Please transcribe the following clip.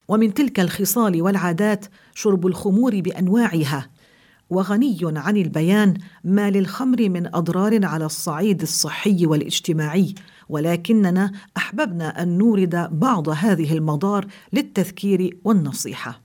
ومن تلك الخصال والعادات شرب الخمور بأنواعها، وغني عن البيان ما للخمر من أضرار على الصعيد الصحي والاجتماعي، ولكننا أحببنا أن نورد بعض هذه المضار للتذكير والنصيحة.